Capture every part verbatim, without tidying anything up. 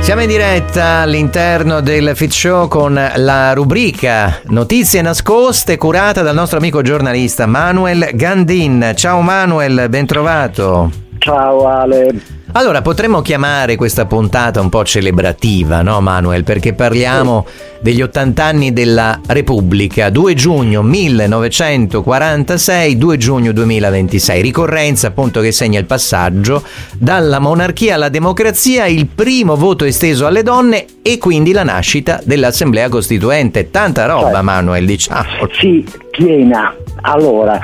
Siamo in diretta all'interno del Fit Show con la rubrica Notizie nascoste curata dal nostro amico giornalista Manuel Gandin. Ciao Manuel, ben trovato. Ciao Ale. Allora, potremmo chiamare questa puntata un po' celebrativa, no Manuel? Perché parliamo degli ottanta anni della Repubblica, due giugno millenovecentoquarantasei, due giugno duemilaventisei, ricorrenza appunto che segna il passaggio dalla monarchia alla democrazia, il primo voto esteso alle donne e quindi la nascita dell'Assemblea Costituente. Tanta roba, cioè, Manuel, diciamo. Sì, piena. Allora,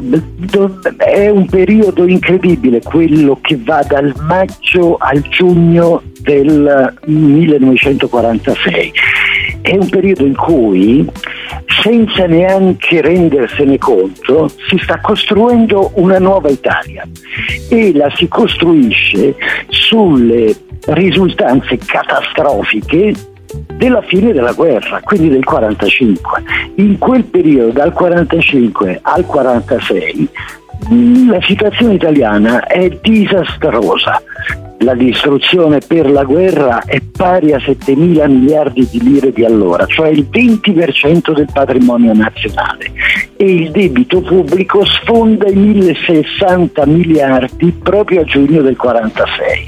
è un periodo incredibile quello che va dal maggio al giugno del millenovecentoquarantasei. È un periodo in cui, senza neanche rendersene conto, si sta costruendo una nuova Italia e la si costruisce sulle risultanze catastrofiche della fine della guerra, quindi del quarantacinque. In quel periodo, dal quarantacinque al quarantasei, la situazione italiana è disastrosa. La distruzione per la guerra è pari a settemila miliardi di lire di allora, cioè il venti per cento del patrimonio nazionale, e il debito pubblico sfonda i millesessanta miliardi proprio a giugno del quarantasei.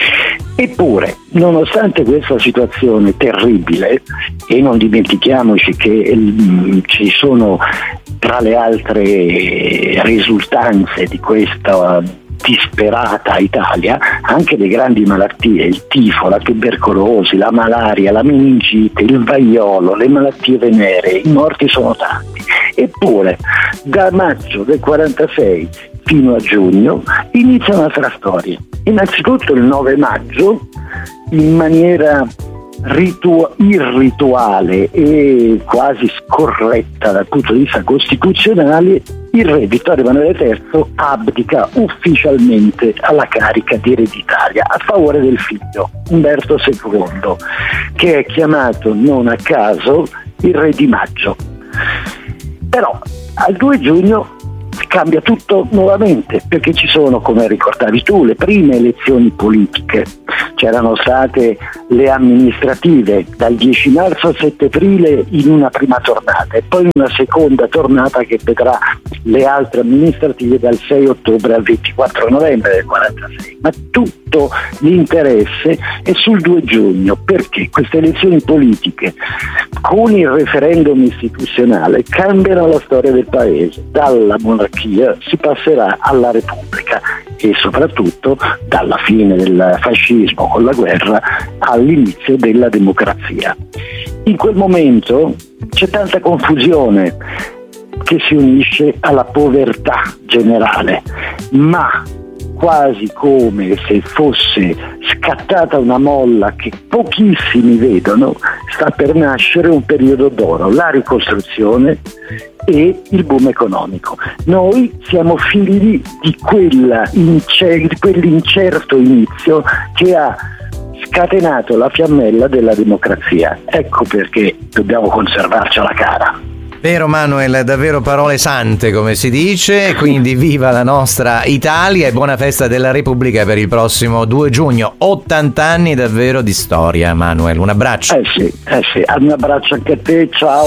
Eppure, nonostante questa situazione terribile, e non dimentichiamoci che eh, ci sono tra le altre risultanze di questa disperata Italia anche le grandi malattie, il tifo, la tubercolosi, la malaria, la meningite, il vaiolo, le malattie venere, i morti sono tanti. Eppure, da maggio del quarantasei fino a giugno inizia un'altra storia. Innanzitutto il nove maggio, in maniera ritu- irrituale e quasi scorretta dal punto di vista costituzionale, il re Vittorio Emanuele terzo abdica ufficialmente alla carica di re d'Italia a favore del figlio Umberto secondo, che è chiamato non a caso il re di maggio. Però al due giugno cambia tutto nuovamente, perché ci sono, come ricordavi tu, le prime elezioni politiche. C'erano state le amministrative dal dieci marzo al sette aprile in una prima tornata e poi una seconda tornata che vedrà le altre amministrative dal sei ottobre al ventiquattro novembre del quarantasei. Ma tutto l'interesse è sul due giugno, perché queste elezioni politiche con il referendum istituzionale cambiano la storia del paese. Dalla monarchia si passerà alla Repubblica e soprattutto dalla fine del fascismo con la guerra all'inizio della democrazia. In quel momento c'è tanta confusione che si unisce alla povertà generale, ma quasi come se fosse scattata una molla che pochissimi vedono, sta per nascere un periodo d'oro, la ricostruzione e il boom economico. Noi siamo figli di, quella incer- di quell'incerto inizio che ha scatenato la fiammella della democrazia. Ecco perché dobbiamo conservarcela cara. Vero Manuel, davvero parole sante come si dice, quindi viva la nostra Italia e buona festa della Repubblica per il prossimo due giugno, ottanta anni davvero di storia Manuel, un abbraccio. Eh sì, eh sì, un abbraccio anche a te, ciao.